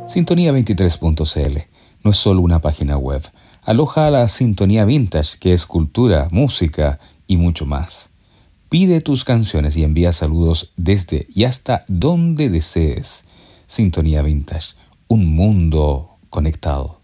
Sintonía23.cl no es solo una página web. Aloja la Sintonía Vintage, que es cultura, música y mucho más. Pide tus canciones y envía saludos desde y hasta donde desees. Sintonía Vintage, un mundo conectado.